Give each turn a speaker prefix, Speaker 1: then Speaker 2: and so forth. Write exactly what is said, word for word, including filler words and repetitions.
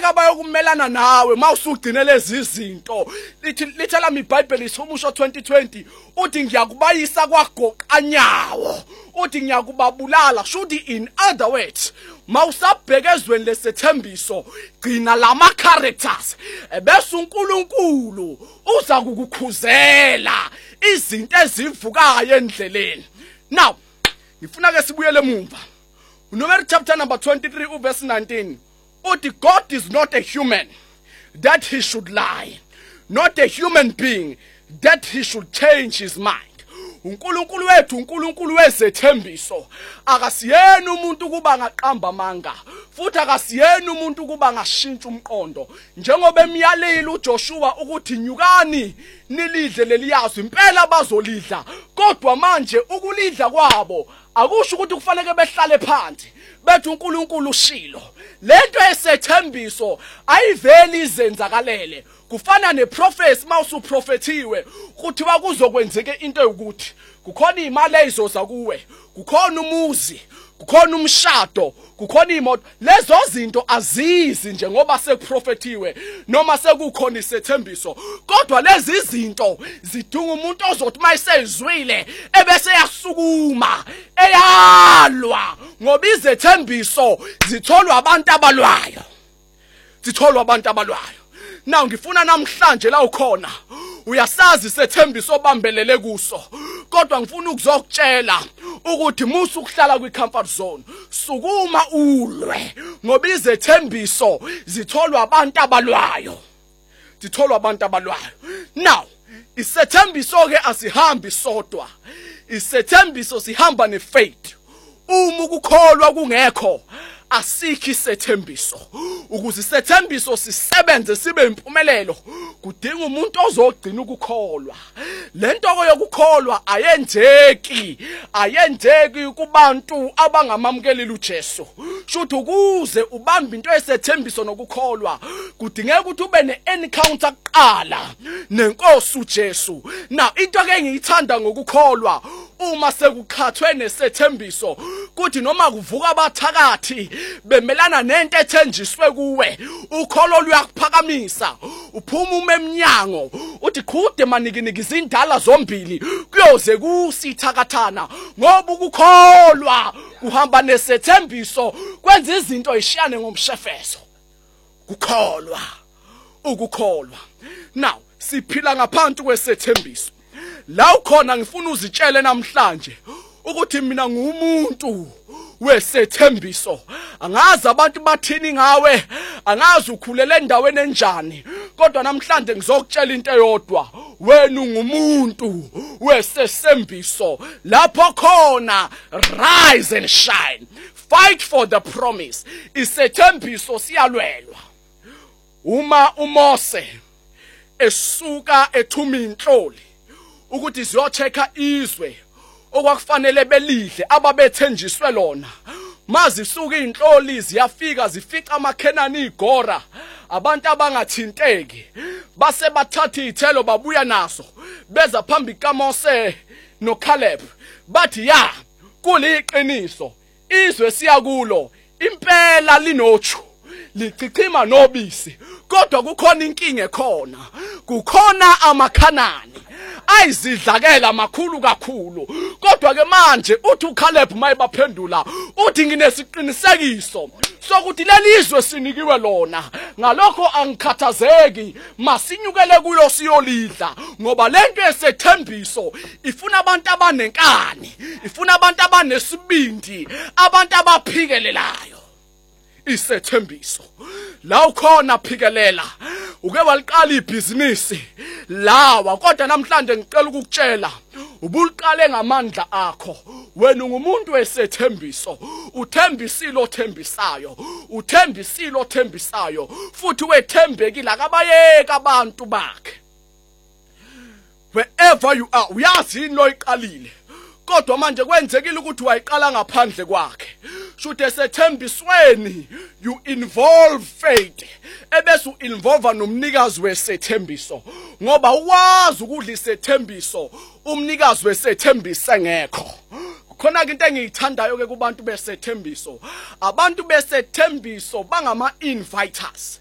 Speaker 1: bayeka bayokumelana nawe mawusugcine lezi izinto. Lithi lithela mi iBhayibheli iSomusho twenty twenty uthi ngiyakubayisa kwagoqanyawo. Uthi ngiyakubabulala. Should in other words, mawusabhekezweni lesethembiso gcina lama characters ebese uNkulunkulu uza kukukhuzela izinto ezivukayo endleleni. Now, ngifuna ke sibuyele emuva. Numbers chapter number twenty-three verse nineteen. Uthi God is not a human that he should lie, not a human being that he should change his mind. uNkulunkulu wethu uNkulunkulu wezethembiso akasiyeni umuntu kuba ngaqamba amanga futhi akasiyeni umuntu kuba ngashintsha umqondo njengoba emiyalile uJoshua ukuthi nyukani nilidle leliyazwi impela bazolidla kodwa manje ukulidla kwabo akusho ukuthi kufanele behlale phansi bethi uNkulunkulu ushilo lento esethembiso ayiveli izenzakalele kufana neprofesi mawusuprofethiwe ukuthi bakuzokwenzeke into ukuthi kukhona imali ezizoza kuwe kukhona umuzi kukhona umshado kukhona imoto lezo zinto azizi nje ngoba sekuprofethiwe noma sekukhona isethembiso kodwa lezi zinto zidunga umuntu ozothi mayisezwile ebese yasukuma eyalwa ngoba izethembiso zitholwa abantu abalwayo zitholwa abantu abalwayo. Now ngifuna namhlanje la ukhona uyasazi isethembiso obambelele kuso kodwa ngifuna ukuzokutshela ukuthi musu ukuhlala kwi-comfort zone sukuma ulwe ngoba izethembiso zitholwa abantu abalwayo zitholwa abantu abalwayo. Now isethembiso ke asihambi sodwa isethembiso sihamba nefaith uma ukukholwa kungekho asikho isethembiso ukuze isethembiso sisebenze sibe impumelelo kudinga umuntu ozogcina ukukholwa. Lento yokukholwa ayenzeki ayenzeki kubantu abangamamkeleli uJesu shothi ukuze ubambe into esethembiso nokukholwa kudingeka ukuthi ube ne-encounter kuqala nenkosi uJesu. Now into ke ngiyithanda ngokukholwa uma sekukhathwe nesethembiso kuthi noma kuvuka abathakathi bemelana nento ethenjiswe kuwe ukholo luyakuphakamisa uphuma emnyango uthi khude manikinikisa indala zombili kuyoze kusithakathana ngoba ukukholwa uhamba nesethembiso kwenza izinto ishiyane ngomshefezo ukukholwa ukukholwa. Now siphila ngaphansi kwesethembiso la ukhona ngifuna uzitshele namhlanje ukuthi mina ngumuntu wesethembiso angazi abantu bathini ngawe angazi ukhulele endaweni enjani kodwa namhlanje ngizokutshela into eyodwa wena ungumuntu wesethembiso lapho khona rise and shine fight for the promise. Isethembiso siyalwelwa uma uMose esuka ethuma inhloli ukuthi siyochecka izwe okwakufanele belidle ababethenjiswe lona mazisuka inhloli ziyafika zifica amakhenani igora abantu abangathinteki base bathatha izithelo babuya naso beza phambi kaMose noCaleb bathi ya kuliqiniso izwe siyakulo impela linochu lichichima nobisi kodwa kukhona inkinga ekhona kukhona amakhanani ayizidlakela makhulu kakhulu kodwa ke manje uthi uCaleb mayebaphendula uthi nginesiqinisekiso sokuthi lelizwe sinikiwe lona ngalokho angikhathazeki masinyukele kulo siyolidla ngoba lento esethembiso ifuna abantu abanenkani ifuna abantu abanesibindi abantu abaphikelelayo. Isethembiso la ukhona phikelela uke waliqala ibhizinisi lawa kodwa namhlanje ngicela ukukutshela ubuliqale ngamandla akho wena ungumuntu wesethembiso uthembisile othembisayo uthembisile othembisayo futhi wethembekile akabayeka abantu bakhe wherever you are uyazi into oyiqalile kodwa manje kwenzekile ukuthi wayiqala ngaphandle kwakhe shothi esethembisweni you involve faith ebese uinvolve nomnikazi wesethembiso ngoba ukwazi ukudla isethembiso umnikazi wesethembiso engekho. Khona into engiyithandayo ke kubantu besethembiso abantu besethembiso bangama inviters